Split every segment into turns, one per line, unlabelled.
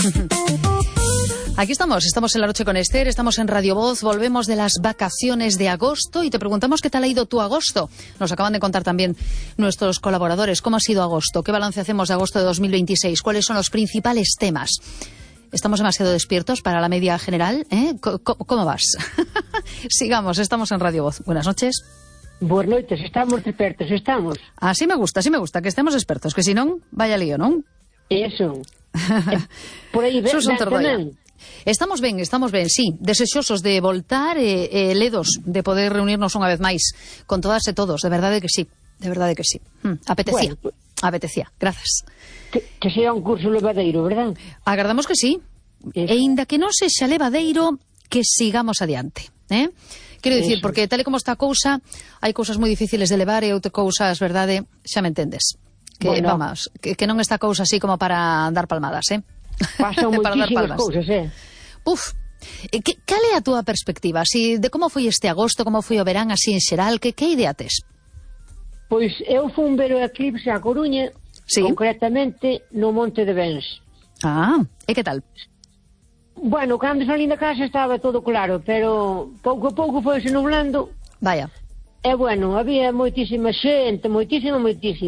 Aquí estamos en La Noche con Esther, estamos en Radio Voz, volvemos de las vacaciones de agosto y te preguntamos qué tal ha ido tu agosto. Nos acaban de contar también nuestros colaboradores cómo ha sido agosto, qué balance hacemos de agosto de 2026, cuáles son los principales temas. ¿Estamos demasiado despiertos para la media general? ¿Cómo vas? Sigamos, estamos en Radio Voz. Buenas noches.
Buenas noches, estamos expertos, estamos.
Así me gusta, que estemos expertos, que si non, vaya lío, non?
Eso. Por aí ven tamén.
Estamos ben, sí, desexosos de voltar ledos, de poder reunirnos unha vez máis con todas e todos, de verdade que sí. Apetecía, bueno, apetecía, grazas.
Que sea un curso levadeiro, verdad?
Agardamos que sí, e inda que non sexa levadeiro, que sigamos adiante, Quero dicir, porque tal e como está a cousa, hai cousas moi difíciles de levar e outras cousas, verdade, xa me entendes. Que, bueno, vamos, que non está a cousa así como para dar palmadas,
Pasan moitísimas cousas,
cal é a túa perspectiva? Así, de como foi este agosto, como foi o verán, así en xeral, que idea tes?
Pois eu fui ver o eclipse a Coruña, sí, concretamente no Monte de Bens.
E que tal?
Bueno, cando salí da casa estaba todo claro, pero pouco a pouco foi-se nublando.
Vaya.
E bueno, había moitísima xente, moitísima.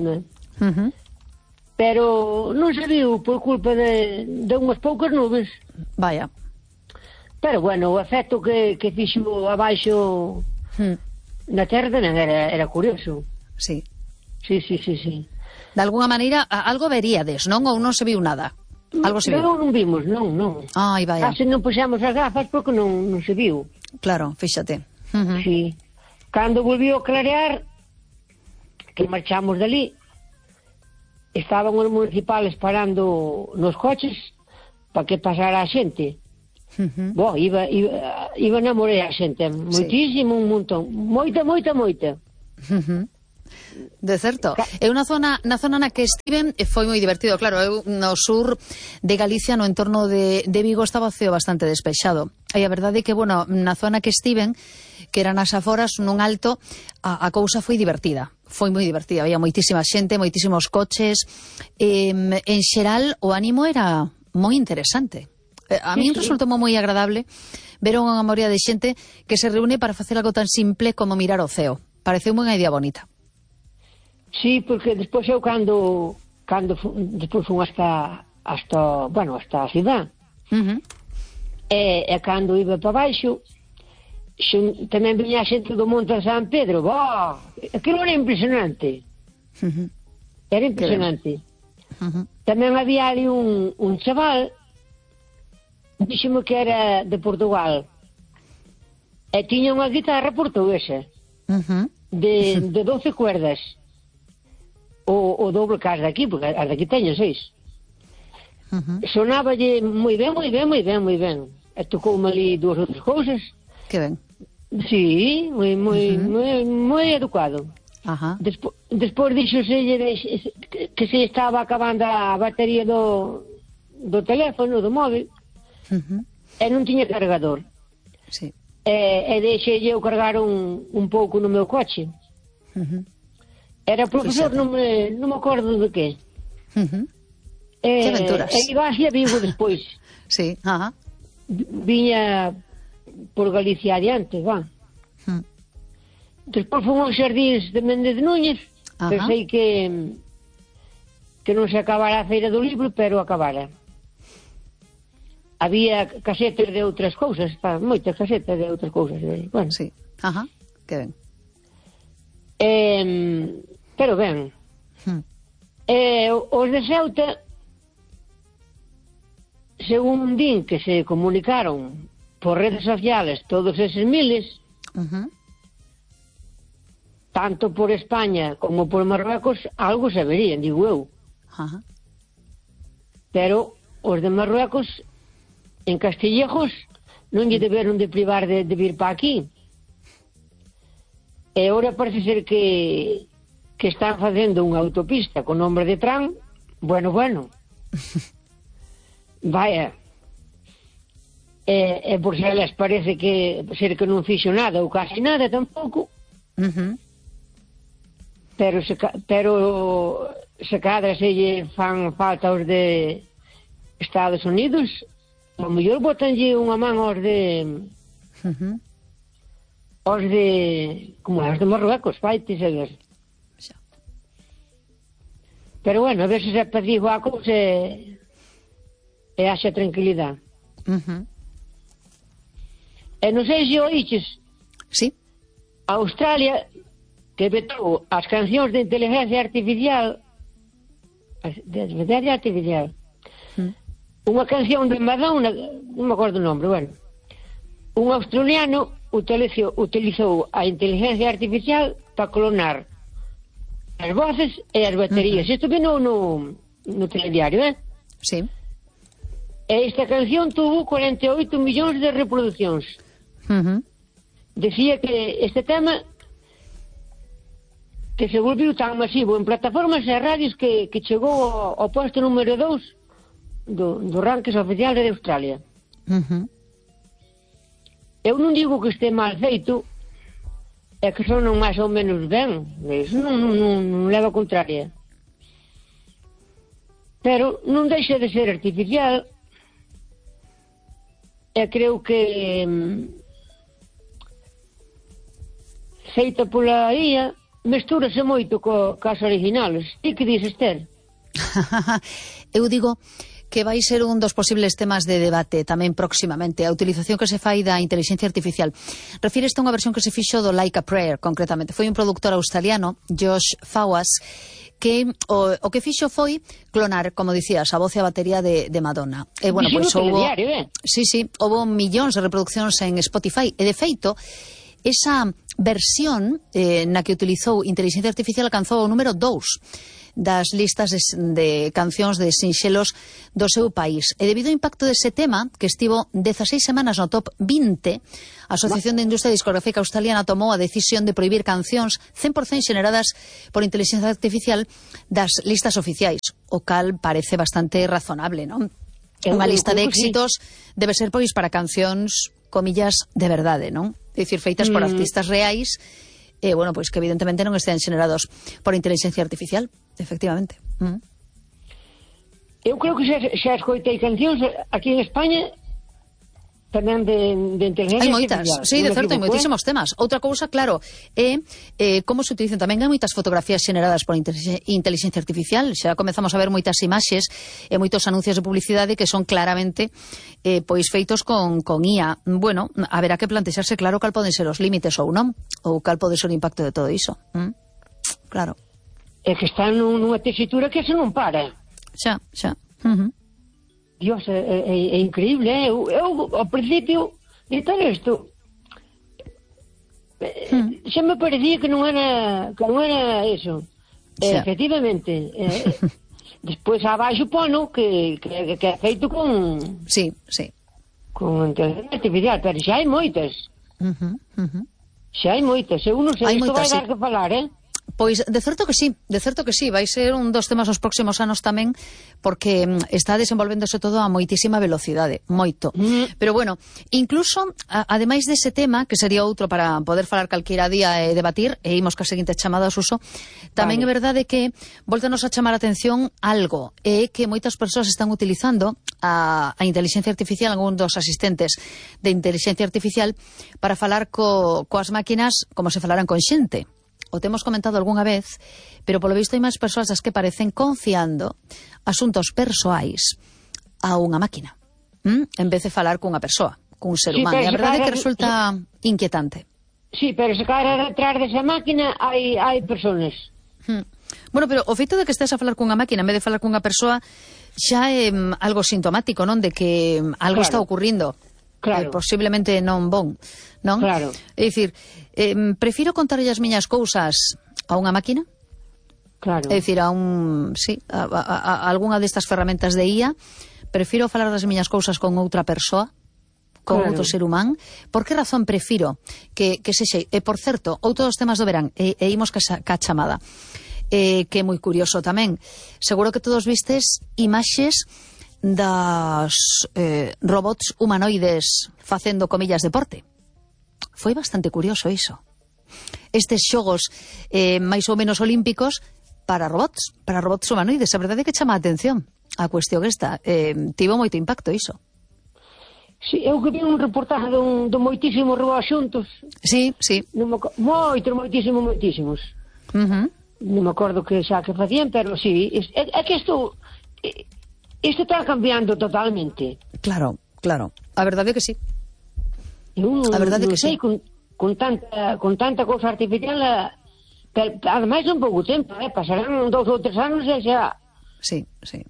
Pero non se viu por culpa de unhas poucas nubes.
Vaya.
Pero bueno, o efecto que fixo abaixo na terra era curioso.
Sí.
Sí.
De alguna maneira, algo veríades, non? Ou non se viu nada? Algo se viu?
Non vimos, non.
Ai, vaya.
Case non puxemos as gafas porque non se viu.
Claro, fíxate.
Sí. Cando volviu a clarear, que marchamos dali, estaban os municipales parando nos coches para que pasara a xente. Iba na morea a xente, moitísimo, un montón, moita.
De certo. Eu na zona na que estiven foi moi divertido, claro, eu no sur de Galicia, no entorno de Vigo, estaba o ceo bastante despexado. E a verdade é que, bueno, na zona que estiven, que eran as aforas, nun alto, a cousa foi divertida. Foi moi divertida, había moitísima xente, moitísimos coches. En xeral, o ánimo era moi interesante. A mí resultou moi agradable ver unha morea de xente que se reúne para facer algo tan simple como mirar o ceo. Pareceu unha idea bonita.
Sí, porque despois eu cando despois fun hasta a cidade, e cando iba para baixo, tamén viña a xente do Monte de San Pedro. Aquilo era impresionante. Era impresionante. Tamén había ali un chaval, díxeme que era de Portugal, e tiña unha guitarra portuguesa de 12 cuerdas, o doble que as daqui, porque as daqui teñen 6. Sonáballe moi ben. E tocoume ali dúas outras cousas.
Que ben.
Sí, moi educado. Despois dixoselle que se estaba acabando a batería do teléfono, do móvil, e non tiña cargador.
Sí.
E deixei eu cargar un pouco no meu coche. Era profesor, non me acordo de que.
Que aventuras.
E iba hacia Vigo despois.
Sí,
Viña por Galicia adiante, Despois fomos aos xardíns de Méndez Núñez. Pensei que non se acabara a feira do libro, pero acabara. Había casetas de outras cousas, moitas casetas de outras cousas. Bueno.
Sí, que ben.
Pero ben. Os de Ceuta, según din que se comunicaron por redes sociales todos eses miles, tanto por España como por Marruecos, algo se verían, digo eu. Pero os de Marruecos, en Castillejos, non lle deberon de privar de vir para aquí. E agora parece ser que están facendo unha autopista con nombre de Trump. Bueno. Vaya. E por se les parece que ser que non fixo nada ou casi nada tampouco. Pero se cadra se lle fan falta os de Estados Unidos, a mellor botanlle unha man aos de... Os de... Como é? Os de Marruecos, faites a ver. Pero bueno, a ver se pedigo a cousa e haxa tranquilidade. E non sei se oíches.
Sí.
A Australia, que vetou as cancións de inteligencia artificial, unha canción de Madonna, non me acordo o nome, bueno, un australiano utilizou a inteligencia artificial para clonar as voces e as baterías. Isto vino no telediario,
Sí.
E esta canción tuvo 48 millóns de reproduccións. Decía que este tema que se volviu tan masivo en plataformas e radios que chegou ao posto número 2 do rankings oficial de Australia. Eu non digo que este mal feito, é que son máis ou menos ben, iso non leva a contraria. Pero non deixa de ser artificial, e creo que feita pola IA mestúrase moito cas originales. E que dices, Esther?
Eu digo que vai ser un dos posibles temas de debate tamén próximamente, a utilización que se fai da inteligencia artificial. Refíreste a unha versión que se fixo do Like a Prayer, concretamente. Foi un productor australiano, Josh Fawaz, que o que fixo foi clonar, como dicías, a voz e a batería de Madonna. E, bueno, pois houbo... Sí, houbo millóns de reproduccións en Spotify. E, de feito, esa versión na que utilizou inteligencia artificial alcanzou o número 2 das listas de cancións de sinxelos do seu país. E debido ao impacto dese tema, que estivo 16 semanas no top 20, a Asociación de Industria Discográfica Australiana tomou a decisión de prohibir cancións 100% xeneradas por inteligencia artificial das listas oficiais, o cal parece bastante razonable, non? Unha lista de éxitos debe ser, pois, para cancións, comillas, de verdade, non? É dicir, feitas por artistas reais, bueno, pois que evidentemente non estén xenerados por inteligencia artificial, efectivamente.
Eu creo que xa escoitei cancións aquí en España tamén de inteligencia
hai moitas,
artificial.
sí, de certo, hai moitísimos temas. Outra cousa, claro, é como se utilizan tamén. Hai moitas fotografías xeneradas por inteligencia artificial. Xa comezamos a ver moitas imaxes e moitos anuncios de publicidade que son claramente pois feitos con IA. Bueno, haberá que plantexarse claro cal poden ser os límites ou non, ou cal pode ser o impacto de todo iso. Claro.
É que está nunha tesitura que se non para.
Xa.
Dios, é increíble, Eu ao principio de todo isto xa me parecía que non era eso. Efectivamente. Despois abaixo pono que é feito con...
Sí.
Con inteligencia artificial, pero xa hai moitas. Xa hai moitas. Eu non sei, isto vai dar que falar,
Pois, de certo que sí, vai ser un dos temas nos próximos anos tamén, porque está desenvolvéndose todo a moitísima velocidade, moito. Pero bueno, incluso, ademais dese tema, que sería outro para poder falar calquera día e debatir, e imos ca seguinte chamada a Suso, tamén é verdade que voltanos a chamar a atención algo, é que moitas persoas están utilizando a inteligencia artificial, algún dos asistentes de inteligencia artificial, para falar coas máquinas como se falaran con xente. O temos comentado algunha vez, pero polo visto hai máis persoas as que parecen confiando asuntos persoais a unha máquina, en vez de falar cunha persoa, cun ser humano. E a verdade é que resulta inquietante.
Sí, pero se cara detrás desa máquina hai persoas.
Bueno, pero o feito de que estés a falar cunha máquina en vez de falar cunha persoa xa é algo sintomático, non? De que algo está ocurrindo.
Claro.
Posiblemente non bon, non?
Claro.
É dicir, prefiro contarlle as miñas cousas a unha máquina?
Claro.
É dicir, a algunha destas ferramentas de IA, prefiro falar das miñas cousas con outra persoa, con outro ser humano. Por que razón prefiro que sexa? E, por certo, outro dos temas do verán, e imos ca chamada, que é moi curioso tamén. Seguro que todos vistes imaxes das robots humanoides facendo, comillas, deporte. Foi bastante curioso iso. Estes xogos máis ou menos olímpicos para robots humanoides. A verdade é que chama a atención. a cuestión esta. Tivo moito impacto iso.
Sí, eu que vi un reportaje de moitísimos robots xuntos.
Sí.
Moitísimos. Non me acordo que xa que facían, pero sí, é que isto está cambiando totalmente.
Claro. A verdade é que sí.
A verdade é que sí. Con tanta cousa artificial, ademais un pouco tempo, pasarán 2 ou 3 anos e xa.
Sí.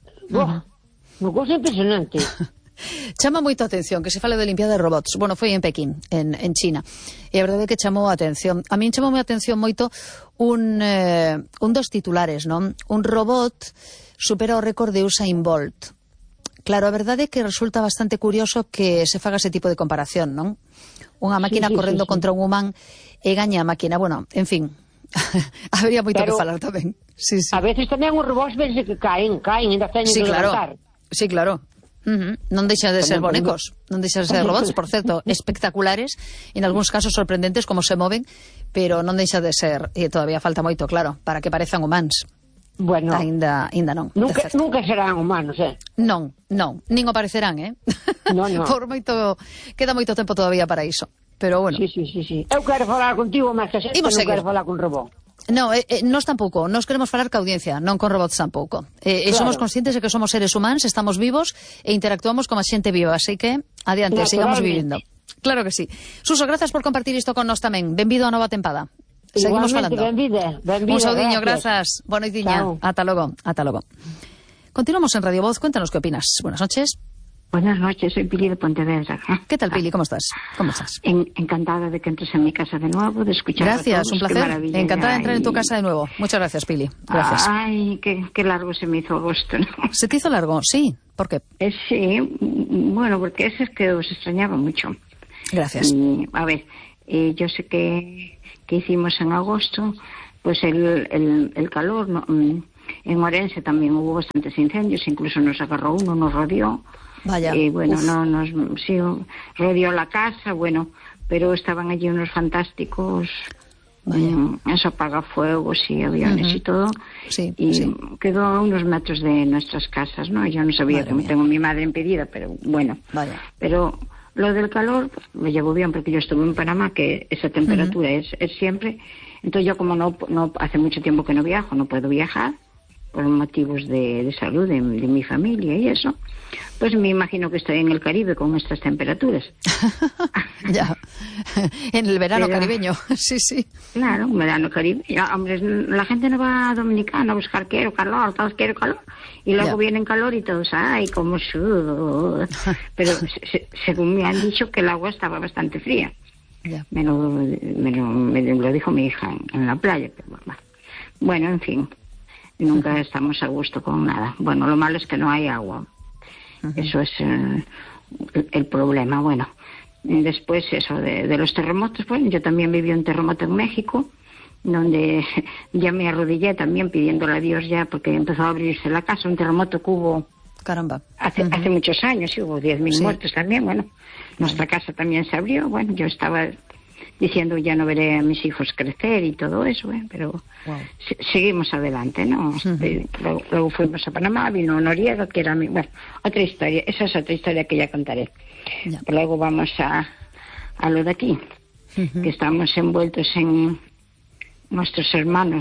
Unha cousa impresionante.
Chama moito a atención que se fale de limpiada de robots. Bueno, foi en Pekín, en China. E a verdade é que chamou a atención. A min chamou a atención moito un dos titulares, non? Un robot supera o récord de Usain Bolt. Claro, a verdade é que resulta bastante curioso que se faga ese tipo de comparación, non? Unha máquina correndo contra un humán e gaña a máquina. Bueno, en fin, habería moito que falar tamén. Sí.
A veces tamén os robots ven que caen, ainda teñen que levantar.
Sí, claro. Non deixan de ser bonecos, non deixan de ser robots, por certo, espectaculares, en algúns casos sorprendentes como se moven, pero non deixa de ser, e todavía falta moito, claro, para que parezan humanos.
Bueno,
ainda non.
Nunca serán humanos,
Non, nin o parecerán,
No.
Por moito, queda moito tempo todavía para iso, pero bueno.
Sí. Eu quero falar contigo, máis que non quero falar con robot.
No, nós tampouco, nós queremos falar ca audiencia, non con robots tampouco. Claro. Somos conscientes de que somos seres humanos, estamos vivos e interactuamos como a xente viva, así que adiante, sigamos vivindo. Claro que sí. Suso, grazas por compartir isto con nós tamén. Benvido a nova tempada. Seguimos falando.
Benvida,
un saudiño, grazas. Boa noitiña. Ata logo. Continuamos en Radio Voz, cuéntanos qué opinas. Buenas noches.
Buenas noches, soy Pili de Pontevedra.
¿Qué tal, Pili? ¿Cómo estás?
Encantada de que entres en mi casa de nuevo, de escuchar.
Gracias, un placer. Encantada de entrar en tu casa de nuevo. Muchas gracias, Pili. Gracias.
Ay, qué largo se me hizo agosto, ¿no?
¿Se te hizo largo? Sí. ¿Por qué?
Sí, bueno, porque es que os extrañaba mucho.
Gracias.
A ver, yo sé que hicimos en agosto, pues el calor, ¿no? En Orense también hubo bastantes incendios, incluso nos agarró uno, nos rodeó.
Vaya.
Bueno, sí, rodeó la casa, bueno, pero estaban allí unos fantásticos, eso apagafuegos y aviones y todo, y quedó a unos metros de nuestras casas, ¿no? Yo no sabía que tengo mi madre impedida, pero bueno.
Vaya.
Pero lo del calor me llevó bien porque yo estuve en Panamá, que esa temperatura es siempre. Entonces yo como no hace mucho tiempo que no viajo, no puedo viajar por motivos de salud de mi familia y eso, pues me imagino que estoy en el Caribe con estas temperaturas.
Ya, en el verano caribeño, sí.
Claro, un verano caribeño. Hombre, la gente no va a Dominicana a buscar quiero calor, todos quieren calor, y luego viene calor y todos, ay, como sudo. Pero según me han dicho que el agua estaba bastante fría.
Ya.
Me lo dijo mi hija en la playa. Pero bueno, en fin. Nunca estamos a gusto con nada. Bueno, lo malo es que no hay agua. Eso es el problema. Bueno, después eso de los terremotos. Bueno, yo también viví un terremoto en México, donde ya me arrodillé también pidiéndole a Dios ya, porque empezó a abrirse la casa. Un terremoto que hubo hace muchos años, y hubo 10.000 muertos también. Bueno, nuestra casa también se abrió. Bueno, yo estaba diciendo ya no veré a mis hijos crecer y todo eso, pero seguimos adelante, ¿no? Luego fuimos a Panamá, vino Noriega, que era otra historia, esa es otra historia que ya contaré. Pero luego vamos a lo de aquí, que estamos envueltos en nuestros hermanos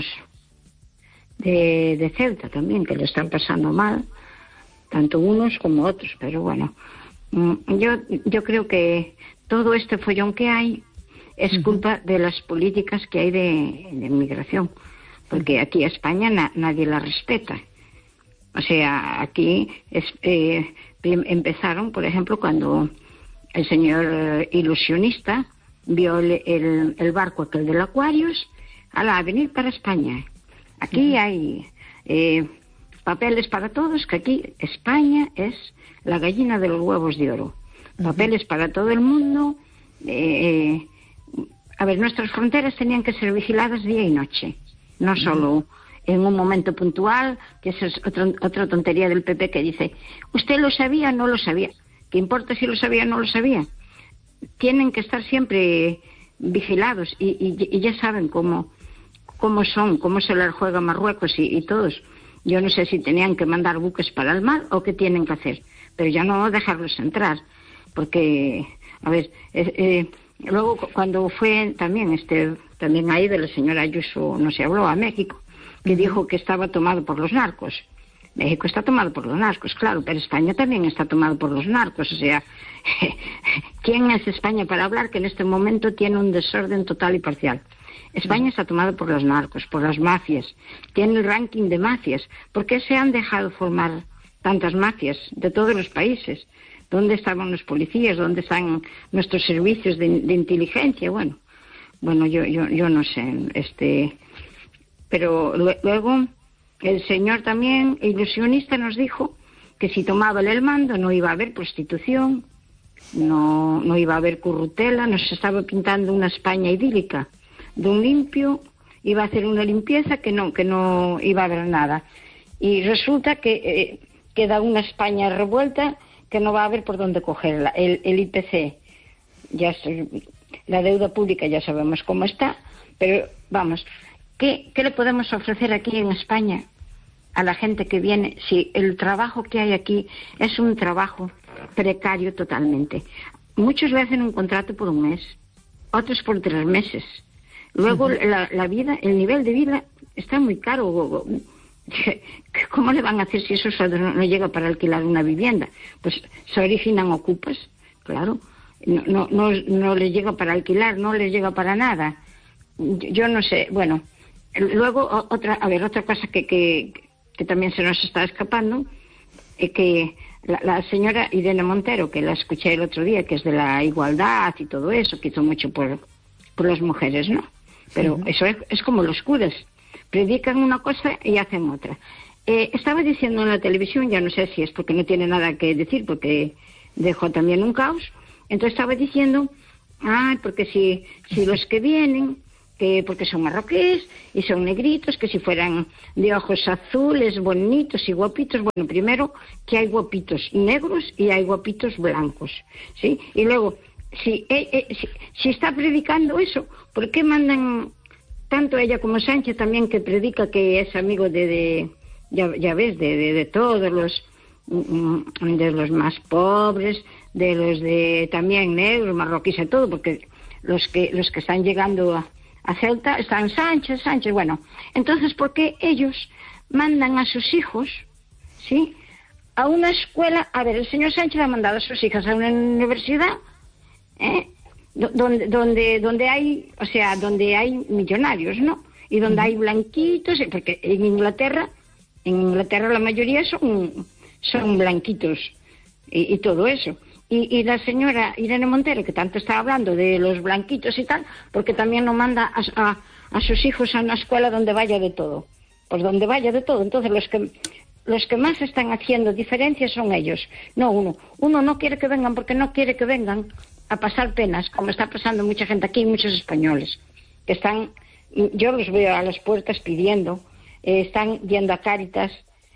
de Ceuta también, que lo están pasando mal, tanto unos como otros, pero bueno, yo creo que todo este follón que hay es culpa de las políticas que hay de migración, porque aquí a España nadie la respeta. O sea, aquí empezaron, por ejemplo, cuando el señor ilusionista vio el barco aquel del Aquarius, a venir para España. Aquí hay papeles para todos, que aquí España es la gallina de los huevos de oro. Papeles para todo el mundo. A ver, nuestras fronteras tenían que ser vigiladas día y noche, no solo en un momento puntual, que esa es otra tontería del PP que dice, ¿usted lo sabía o no lo sabía? ¿Qué importa si lo sabía o no lo sabía? Tienen que estar siempre vigilados y ya saben cómo son, cómo se la juega Marruecos y todos. Yo no sé si tenían que mandar buques para el mar o qué tienen que hacer, pero ya no dejarlos entrar, porque, a ver, luego cuando fue también ahí de la señora Ayuso, no se habló a México, que dijo que estaba tomado por los narcos. México está tomado por los narcos, claro, pero España también está tomado por los narcos. O sea, ¿quién es España para hablar que en este momento tiene un desorden total y parcial? España está tomado por los narcos, por las mafias. Tiene el ranking de mafias. ¿Por qué se han dejado formar tantas mafias de todos los países? ¿Dónde estaban los policías? ¿Dónde están nuestros servicios de inteligencia? Bueno, yo no sé. Pero luego el señor también, ilusionista, nos dijo que si tomaba el mando no iba a haber prostitución, no iba a haber currutela, nos estaba pintando una España idílica, de un limpio, iba a hacer una limpieza que no iba a haber nada. Y resulta que queda una España revuelta que no va a haber por dónde cogerla. El IPC, la deuda pública ya sabemos cómo está, pero vamos, ¿qué le podemos ofrecer aquí en España a la gente que viene si el trabajo que hay aquí es un trabajo precario totalmente? Muchos le hacen un contrato por un mes, otros por 3 meses. Luego la vida, el nivel de vida está muy caro. ¿Cómo le van a hacer si eso no llega para alquilar una vivienda? Pues se originan ocupas, claro. No les llega para alquilar, no les llega para nada. Yo no sé. Bueno, luego otra cosa que también se nos está escapando, es que la señora Irene Montero, que la escuché el otro día, que es de la igualdad y todo eso, que hizo mucho por las mujeres, ¿no? Pero eso es como los curas, predican una cosa y hacen otra. Estaba diciendo en la televisión, ya no sé si es porque no tiene nada que decir, porque dejó también un caos, entonces estaba diciendo, porque si los que vienen, que porque son marroquíes y son negritos, que si fueran de ojos azules, bonitos y guapitos. Bueno, primero que hay guapitos negros y hay guapitos blancos, ¿sí? Y luego, si está predicando eso, ¿por qué mandan tanto ella como Sánchez también, que predica que es amigo ya ves, de todos de los más pobres, de los de también negros, marroquíes y todo, porque los que están llegando a Ceuta están Sánchez, bueno, entonces ¿por qué ellos mandan a sus hijos, sí, a una escuela? A ver, el señor Sánchez ha mandado a sus hijas a una universidad, donde hay millonarios, ¿no? Y donde hay blanquitos, porque en Inglaterra la mayoría son blanquitos y todo eso. Y la señora Irene Montero, que tanto está hablando de los blanquitos y tal, porque también no manda a sus hijos a una escuela donde vaya de todo. Pues donde vaya de todo. Entonces los que más están haciendo diferencias son ellos, no uno. Uno no quiere que vengan porque no quiere que vengan a pasar penas, como está pasando mucha gente aquí, muchos españoles, que están, yo los veo a las puertas pidiendo, están yendo a Cáritas,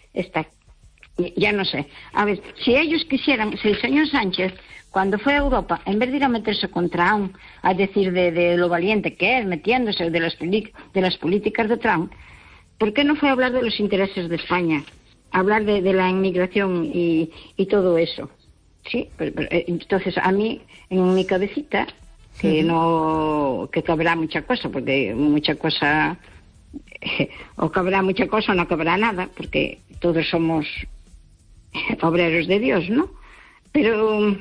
ya no sé. A ver, si ellos quisieran, si el señor Sánchez, cuando fue a Europa, en vez de ir a meterse con Trump, a decir de lo valiente que es, metiéndose de las políticas de Trump, ¿por qué no fue a hablar de los intereses de España? Hablar de la inmigración y todo eso. Sí, pero, entonces a mí, en mi cabecita, que cabrá mucha cosa, porque mucha cosa, o cabrá mucha cosa o no cabrá nada, porque todos somos obreros de Dios, ¿no? Pero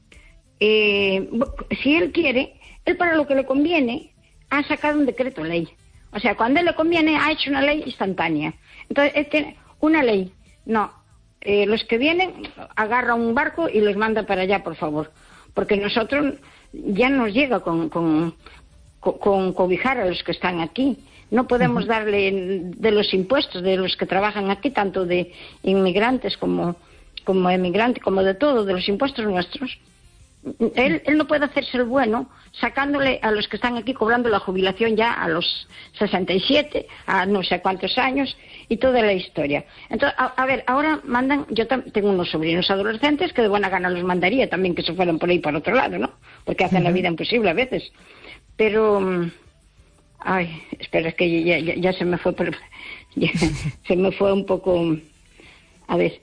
si él quiere, él para lo que le conviene ha sacado un decreto ley. O sea, cuando él le conviene ha hecho una ley instantánea. Entonces, él tiene una ley. No, los que vienen agarra un barco y los manda para allá, por favor. Porque nosotros ya nos llega con cobijar a los que están aquí. No podemos darle de los impuestos de los que trabajan aquí, tanto de inmigrantes como emigrantes, como de todo, de los impuestos nuestros. Él no puede hacerse el bueno sacándole a los que están aquí, cobrando la jubilación ya a los 67, a no sé cuántos años, y toda la historia. Entonces, a ver, ahora mandan, yo tengo unos sobrinos adolescentes que de buena gana los mandaría también que se fueran por ahí por otro lado, ¿no? Porque hacen la vida imposible a veces. Pero, espera, es que ya se me fue, pero se me fue un poco... A ver.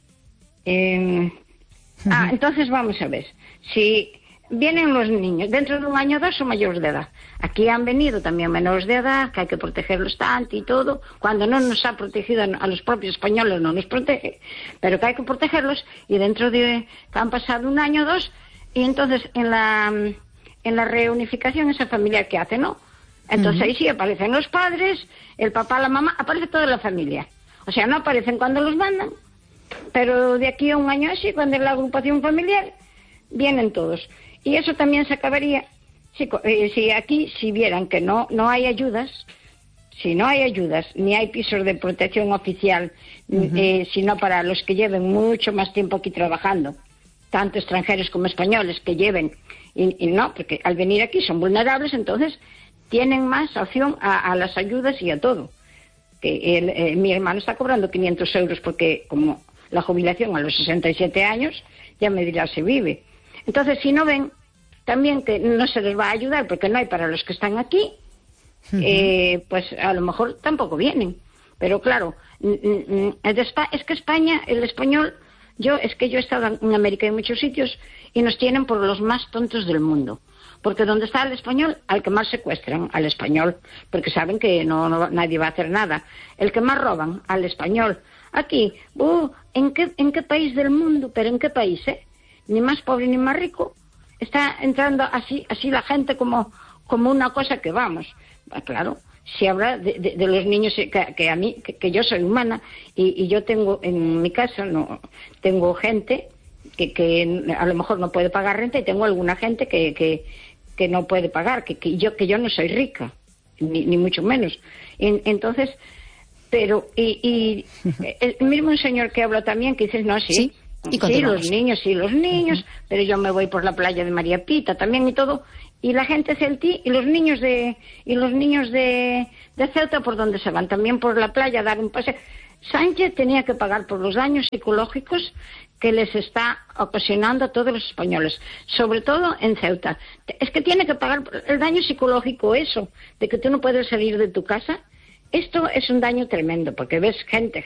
Entonces vamos a ver. Si vienen los niños, dentro de un año o dos son mayores de edad. Aquí han venido también menores de edad, que hay que protegerlos tanto y todo. Cuando no nos ha protegido a los propios españoles, no nos protege. Pero que hay que protegerlos, y dentro de que han pasado un año o dos, y entonces en la reunificación esa familiar que hace, ¿no? Entonces ahí sí aparecen los padres, el papá, la mamá, aparece toda la familia. O sea, no aparecen cuando los mandan, pero de aquí a un año así, cuando es la agrupación familiar, vienen todos. Y eso también se acabaría si aquí, si vieran que no hay ayudas, si no hay ayudas, ni hay pisos de protección oficial, sino para los que lleven mucho más tiempo aquí trabajando, tanto extranjeros como españoles que lleven, y no, porque al venir aquí son vulnerables, entonces tienen más opción a las ayudas y a todo. Que mi hermano está cobrando 500 euros porque como la jubilación a los 67 años, ya me dirá si vive. Entonces, si no ven también que no se les va a ayudar porque no hay para los que están aquí, pues a lo mejor tampoco vienen. Pero claro, es que España, el español, yo he estado en América en muchos sitios y nos tienen por los más tontos del mundo. Porque donde está el español, al que más secuestran, al español, porque saben que nadie va a hacer nada. El que más roban, al español. Aquí, ¿en qué país del mundo? ¿Pero en qué país, Ni más pobre ni más rico. Está entrando así la gente como una cosa que vamos. Claro, si habla de los niños que a mí, que yo soy humana, y yo tengo en mi casa, tengo gente que a lo mejor no puede pagar renta, y tengo alguna gente que no puede pagar, que yo no soy rica, ni mucho menos. Entonces, pero y el mismo señor que habla también, que dice, no, sí, los niños, pero yo me voy por la playa de María Pita también y todo, y la gente celtí, y los niños de Ceuta, ¿por dónde se van? También por la playa a dar un paseo. Sánchez tenía que pagar por los daños psicológicos que les está ocasionando a todos los españoles, sobre todo en Ceuta. Es que tiene que pagar el daño psicológico, eso, de que tú no puedes salir de tu casa. Esto es un daño tremendo, porque ves gente.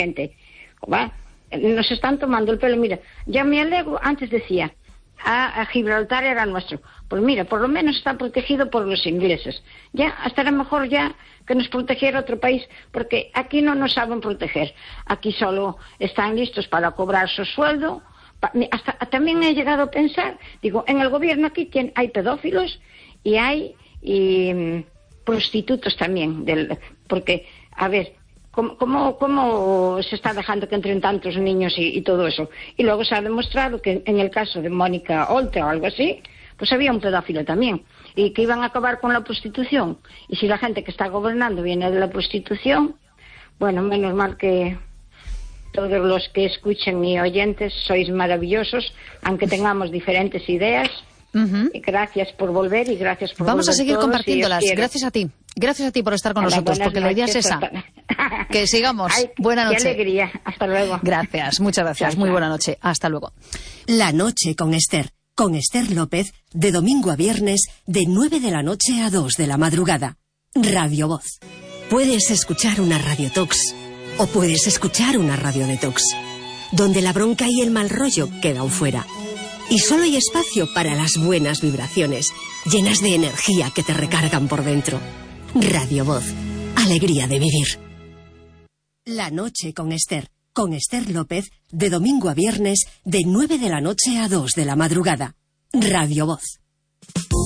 Nos están tomando el pelo. Mira, ya me alegro, antes decía, a Gibraltar era nuestro. Pues mira, por lo menos está protegido por los ingleses. Ya, estará mejor ya que nos protegiera otro país, porque aquí no nos saben proteger. Aquí solo están listos para cobrar su sueldo. También he llegado a pensar, digo, en el gobierno aquí hay pedófilos y hay prostitutos también, porque, a ver, ¿Cómo se está dejando que entren tantos niños y todo eso? Y luego se ha demostrado que en el caso de Mónica Oltra o algo así, pues había un pedófilo también, y que iban a acabar con la prostitución. Y si la gente que está gobernando viene de la prostitución, bueno, menos mal que todos los que escuchen y oyentes sois maravillosos, aunque tengamos diferentes ideas. Y gracias por volver y gracias por
Vamos
volver
a seguir
todos,
compartiéndolas. Gracias a ti. Gracias a ti por estar con nosotros, porque la idea es esa. Que sigamos. Buena noche.
Qué alegría. Hasta luego.
Gracias, muchas gracias.
Chao,
muy
chao.
buena noche. Hasta luego.
La noche con Esther López, de domingo a viernes, de 9 de la noche a 2 de la madrugada. Radio Voz. Puedes escuchar una radiotox o puedes escuchar una radiodetox, donde la bronca y el mal rollo quedan fuera. Y solo hay espacio para las buenas vibraciones, llenas de energía que te recargan por dentro. Radio Voz. Alegría de vivir. La noche con Esther López, de domingo a viernes, de 9 de la noche a 2 de la madrugada. Radio Voz.